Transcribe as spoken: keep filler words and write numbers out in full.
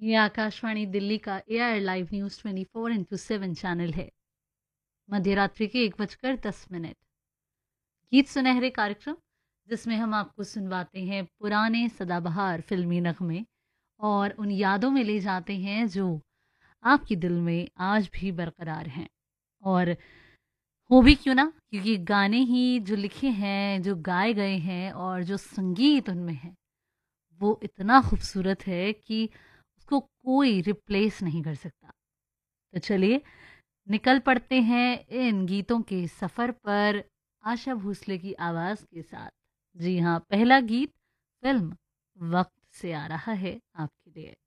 ये आकाशवाणी दिल्ली का AIR live news twenty four into seven channel है। मध्य रात्रि के एक बजकर दस मिनट। गीत सुनहरे कार्यक्रम जिसमें हम आपको सुनवाते हैं पुराने सदाबहार फिल्मी नगमे और उन यादों में ले जाते हैं जो आपके दिल में आज भी बरकरार हैं। और हो भी क्यों ना, क्योंकि गाने ही जो लिखे हैं, जो गाए गए हैं और जो संगीत उनमें है वो इतना खूबसूरत है कि उसको कोई रिप्लेस नहीं कर सकता। तो चलिए निकल पड़ते हैं इन गीतों के सफ़र पर आशा भोसले की आवाज़ के साथ। जी हाँ, पहला गीत फिल्म वक्त से आ रहा है आपके लिए।